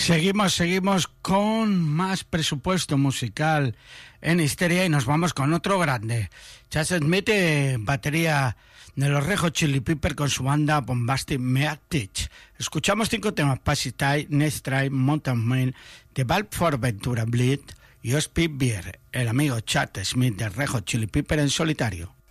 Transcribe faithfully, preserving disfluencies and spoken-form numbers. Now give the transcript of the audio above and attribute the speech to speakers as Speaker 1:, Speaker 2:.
Speaker 1: Seguimos, seguimos con más presupuesto musical en Histeria y nos vamos con otro grande. Chas Smith, batería de los Red Hot Chili Peppers con su banda Bombastic Meatich. Escuchamos cinco temas: Passy, Next Try, Mountain Man, The Valve for Ventura Bleed y Ospit Beer, el amigo Chad Smith de Red Hot Chili Peppers en solitario.